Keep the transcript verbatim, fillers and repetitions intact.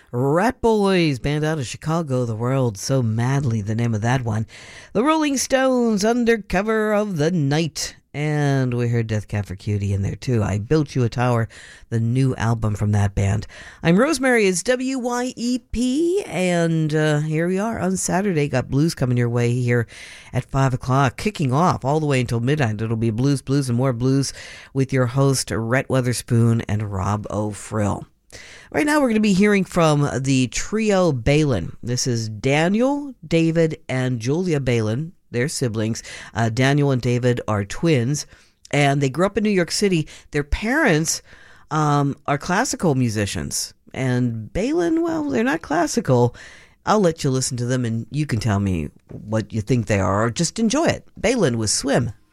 Rat Boys, band out of Chicago, the world so madly, the name of that one. The Rolling Stones, Under Cover of the Night. And we heard Death Cab for Cutie in there too. I Built You a Tower, the new album from that band. I'm Rosemary, it's W Y E P, and uh, here we are on Saturday. Got blues coming your way here at five o'clock, kicking off all the way until midnight. It'll be blues, blues, and more blues with your host, Rhett Weatherspoon and Rob O'Frill. Right now we're going to be hearing from the trio Balin. This is Daniel, David, and Julia Balin. They're siblings. Uh, Daniel and David are twins, and they grew up in New York City. Their parents um, are classical musicians, and Balin, well, they're not classical. I'll let you listen to them, and you can tell me what you think they are, or just enjoy it. Balin with Swim.